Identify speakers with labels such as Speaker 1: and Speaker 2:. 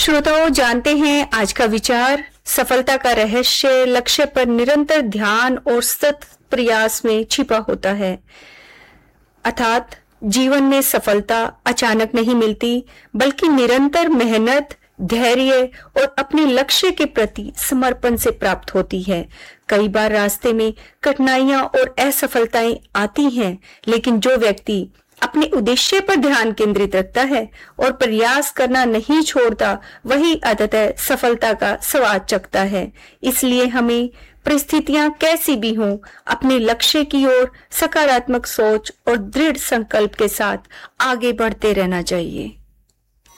Speaker 1: श्रोताओं, जानते हैं आज का विचार। सफलता का रहस्य लक्ष्य पर निरंतर ध्यान और सतत प्रयास में छिपा होता है। अर्थात जीवन में सफलता अचानक नहीं मिलती, बल्कि निरंतर मेहनत, धैर्य और अपने लक्ष्य के प्रति समर्पण से प्राप्त होती है। कई बार रास्ते में कठिनाइयां और असफलताएं आती हैं, लेकिन जो व्यक्ति अपने उद्देश्य पर ध्यान केंद्रित रखता है और प्रयास करना नहीं छोड़ता, वही अंततः सफलता का स्वाद चखता है। इसलिए हमें परिस्थितियां कैसी भी हों, अपने लक्ष्य की ओर सकारात्मक सोच और दृढ़ संकल्प के साथ आगे बढ़ते रहना चाहिए।